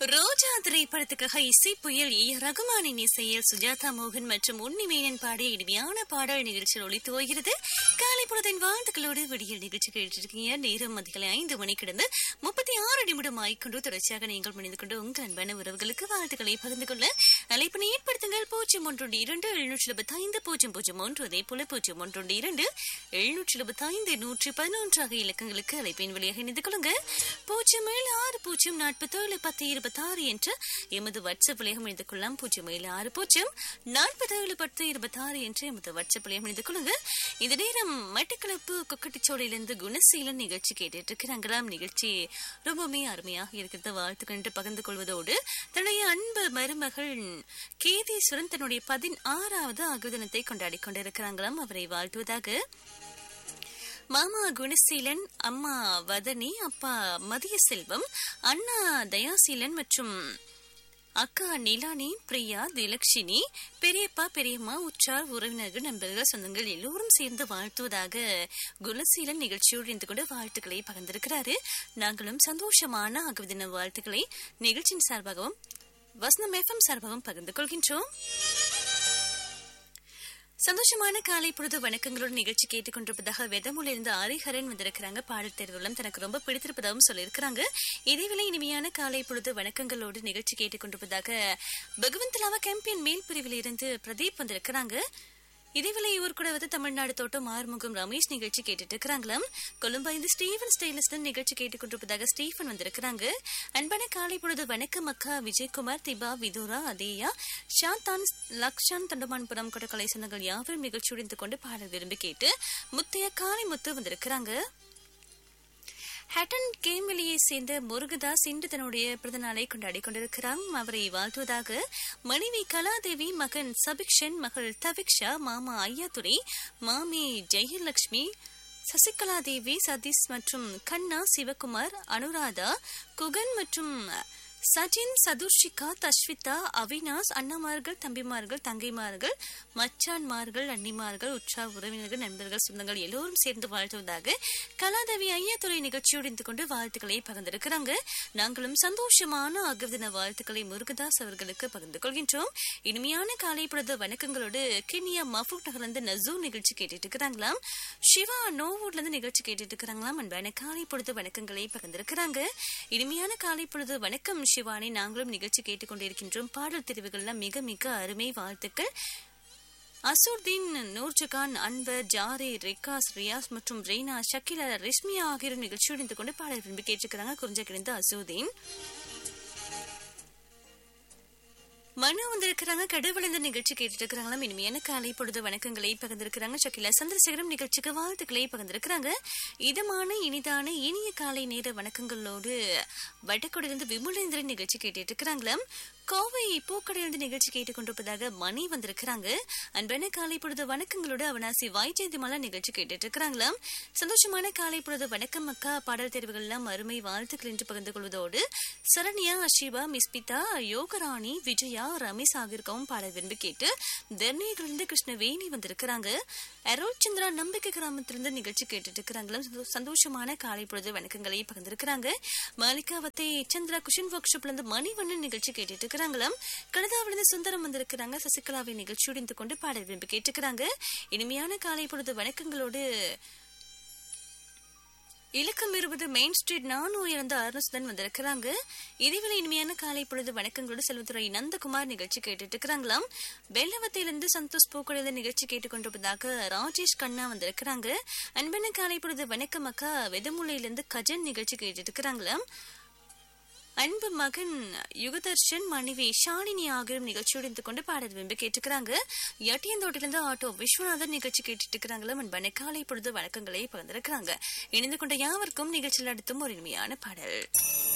ரோஜா திரைப்படத்துக்காக இசை புயல் ரகுமானின் இசையில் சுஜாதா மோகன் மற்றும் உன்னிமேனன் பாடிய இனிமையான பாடல் நிகழ்ச்சியில் ஒளித்து வருகிறது. காலை பொழுதின் வாழ்த்துக்களோடு விடியல் நிகழ்ச்சி கேட்டிருக்கீங்க. நேரம் அதிகாலை 5 மணி கிடந்து 36 நிமிடம் ஆய்கொண்டு தொடர்ச்சியாக நீங்கள் மணிந்து கொண்டு உங்கள் அன்பான உறவுகளுக்கு வாழ்த்துக்களை பகிர்ந்து கொள்ள அழைப்பினை ஏற்படுத்துங்கள். 012-275-001 அதே போல 012-775-111 இலக்கங்களுக்கு அழைப்பின் வழியாக இணைந்து கொள்ளுங்க. 076-047-10-26 என்ற எமது வாட்ஸ்அப் வழியாக இணைந்து கொள்ளலாம். 076-47-10-26 என்ற எமது வாட்ஸ்அப் வழியாக இணைந்து கொள்ளுங்க. இந்த நேரம் மட்டக்களப்பு கொக்கட்டிச்சோலையிலிருந்து குணசீலன் நிகழ்ச்சி கேட்டுட்டு இருக்கிறாங்களாம். நிகழ்ச்சி ரொம்பவுமே அருமையாக இருக்கிறத வாழ்த்துக்கள் என்று பகிர்ந்து கொள்வதோடு தன்னுடைய அன்பு மருமகள் கேதீஸ்வரன் தன்னுடைய 16வது ஆகிய தினத்தை கொண்டாடி கொண்டிருக்கிறாங்களாம். அவரை வாழ்த்துவதாக மாமா குணசீலன், அம்மா வதனி, அப்பா மதிய செல்வம், அண்ணா தயாசீலன் மற்றும் அக்கா நிலானி, பிரியா, திலக்ஷினி, பெரியப்பா பெரியம்மா, உற்றார் உறவினர்கள், நண்பர்கள், சொந்தங்கள் எல்லோரும் சேர்ந்து வாழ்த்துவதாக குணசீலன் நிகழ்ச்சியோடு இருந்து கொண்டு வாழ்த்துக்களை பகிர்ந்திருக்கிறாரு. நாங்களும் சந்தோஷமான ஆகவிதின வாழ்த்துக்களை நிகழ்ச்சியின் சார்பாகவும் வசனம் எஃப்எம் சார்பாகவும் பகிர்ந்து கொள்கின்றோம். சந்தோஷமான காலை பொழுது வணக்கங்களோடு நிகழ்ச்சி கேட்டுக்கொண்டிருப்பதாக வெதமுலிருந்து ஹரிஹரன் வந்திருக்கிறாங்க. பாடல் தேர்வுகளும் தனக்கு ரொம்ப பிடித்திருப்பதாகவும் சொல்லியிருக்கிறாங்க. இதேவேளை இனிமையான காலை பொழுது வணக்கங்களோடு நிகழ்ச்சி கேட்டுக்கொண்டிருப்பதாக பகவந்தலாவா கேம்பியன் மேல் பிரிவில் இருந்து பிரதீப் வந்திருக்கிறாங்க. இதேவேளை இவர் கூட தமிழ்நாடு தோட்டம் ஆறுமுகம் ரமேஷ் நிகழ்ச்சி கேட்டுட்டு இருக்கிறாங்களாம். கொழும்பா இந்த ஸ்டீவன் ஸ்டைலிஸ்டன் நிகழ்ச்சி கேட்டுக்கொண்டிருப்பதாக ஸ்டீஃபன் வந்திருக்கிறாங்க. அன்பான காலை பொழுது வணக்கம் அக்கா விஜயகுமார், திபா, விதுரா, அதேயா, ஷாந்தான், லக்ஷான், தண்டமான்புரம் கொடக்கலை சொந்தங்கள் யாவரும் நிகழ்ச்சியோடு இருந்து கொண்டு பாடல் விரும்பி கேட்டு முத்தைய காலை முத்து வந்திருக்கிறாங்க. ஹட்டன் கேம்வெளியை சேர்ந்த முருகதாஸ் இன்று தன்னுடைய பிறந்தநாளை கொண்டாடி கொண்டிருக்கிறார். அவரை வாழ்த்துவதாக மனைவி கலாதேவி, மகன் சபிக்ஷன், மகள் தவிக்ஷா, மாமா ஐயாதுரை, மாமி ஜெயலட்சுமி, சசிகலாதேவி, சதீஷ் மற்றும் கண்ணா, சிவகுமார், அனுராதா, குகன் மற்றும் சஜின், சதுர்ஷிகா, தஸ்விதா, அவினாஷ், அண்ணாமார்கள், தம்பிமார்கள், தங்கைமார்கள், மச்சான்மார்கள், அண்ணிமார்கள், உற்றார் உறவினர்கள், நண்பர்கள், சொந்தங்கள் எல்லோரும் சேர்ந்து வாழ்த்துவதாக கலாதேவி ஐயாத்துறை நிகழ்ச்சியோடு இருந்து கொண்டு வாழ்த்துக்களை பகிர்ந்திருக்கிறாங்க. நாங்களும் சந்தோஷமான ஆகிய வாழ்த்துக்களை முருகதாஸ் அவர்களுக்கு பகிர்ந்து கொள்கின்றோம். இனிமையான காலை பொழுது வணக்கங்களோடு கினியா மஃபூக் நகர்ந்து நசூர் நிகழ்ச்சி கேட்டுட்டு இருக்கிறாங்களாம். சிவா நோவூர்ல இருந்து நிகழ்ச்சி கேட்டுட்டு இருக்கிறாங்களாம். அன்பான காலை பொழுது வணக்கங்களை பகிர்ந்திருக்கிறாங்க. இனிமையான காலை பொழுது வணக்கம் சிவானி, நாங்களும் நிகழ்ச்சி கேட்டுக்கொண்டிருக்கின்றோம். பாடல் தெரிவுகள்லாம் மிக மிக அருமை, வாழ்த்துக்கள். அசூர்தீன், நூர்ஜகான், அன்பர், ஜாரே, ரிகாஸ், ரியாஸ் மற்றும் ரெய்னா, ஷக்கிலா, ரிஷ்மியா ஆகியோர் நிகழ்ச்சியோடு இருந்து கொண்டு பாடல் விரும்பி கேட்டிருக்கிறாங்க. குறிஞ்ச கிடந்த அசூர்தீன். மனு வந்திருக்கிறாங்க. கடவுளந்த நிகழ்ச்சி கேட்டுட்டு இருக்கிறாங்களாம். இனிமையான காலை பொழுது வணக்கங்களை பகிர்ந்திருக்கிறாங்க. ஷக்கிலா சந்திரசேகரம் நிகழ்ச்சிக்கு வாழ்த்துக்களை பகிர்ந்திருக்கிறாங்க. இதமான இனிதான இனிய காலை நேர வணக்கங்களோடு வடக்கொடிலிருந்து விமலேந்திரன் நிகழ்ச்சி கேட்டுட்டு இருக்கிறாங்களாம். கோவை பூக்கடையிலிருந்து நிகழ்ச்சி கேட்டுக்கொண்டிருப்பதாக மணி வந்திருக்கிறாங்க. அன்பான காலை பொழுது வணக்கங்களோடு அவனாசி வாய்ஜெயதிமாலா நிகழ்ச்சி கேட்டுட்டு இருக்கிறாங்களாம். சந்தோஷமான காலை பொழுது வணக்கம் அக்கா, பாடல் தேர்வுகள் எல்லாம் அருமை, வாழ்த்துக்கள் என்று பகிர்ந்து கொள்வதோடு சரண்யா, அஷிபா, மிஸ்பிதா, யோகராணி, விஜயா, ரமேஷ் ஆகியோருக்கவும் பாடல் விரும்பி கேட்டு தர்ணியிலிருந்து கிருஷ்ணவேணி வந்திருக்கிறாங்க. அருள் சந்திரா நம்பிக்கை கிராமத்திலிருந்து நிகழ்ச்சி கேட்டுட்டு இருக்கிறாங்களாம். சந்தோஷமான காலை பொழுது வணக்கங்களை பகிர்ந்திருக்கிறாங்க. மாலிகாவத்தை சந்திரா குஷன் ஒர்க் ஷாப்ல இருந்து மணிவண்ணன் நிகழ்ச்சி கேட்டுட்டு இருக்கிறாங்களாம். கனதாவிலிருந்து சுந்தரம் வந்திருக்கிறாங்க. சசிகலாவை நிகழ்ச்சியோடு இருந்து கொண்டு பாடல் விரும்பி கேட்டுக்கிறாங்க. இனிமையான காலை பொழுது வணக்கங்களோடு இலக்கம் 20 மெயின் ஸ்ட்ரீட் 4 அருணசுதன் வந்திருக்கிறாங்க. இதேவேளை இனிமையான காலை பொழுது வணக்கங்களோடு செல்வத்துறை நந்தகுமார் நிகழ்ச்சி கேட்டுட்டு இருக்கிறாங்களாம். வெள்ளவத்திலிருந்து சந்தோஷ் பூக்கடையில நிகழ்ச்சி கேட்டுக்கொண்டிருப்பதாக ராஜேஷ் கண்ணா வந்திருக்கிறாங்க. அன்பான காலை பொழுது வணக்கம் அக்கா, வெதமுலையிலிருந்து கஜன் நிகழ்ச்சி கேட்டுட்டு இருக்கிறாங்களாம். அன்பு மகன் யுகதர்ஷன், மனைவி ஷாலினி ஆகியோரும் நிகழ்ச்சியோடு இருந்து கொண்டு பாடல் விரும்பி கேட்டுக்கிறாங்க. எட்டியந்தோட்டிலிருந்து ஆட்டோ விஸ்வநாதன் நிகழ்ச்சி கேட்டுட்டு இருக்கிறாங்களா. அன்பான காலை பொழுது வணக்கங்களை பகிர்ந்திருக்கிறாங்க. இணைந்து கொண்ட யாவருக்கும் நிகழ்ச்சியில் அடுத்தும் ஒரு இனிமையான பாடல்.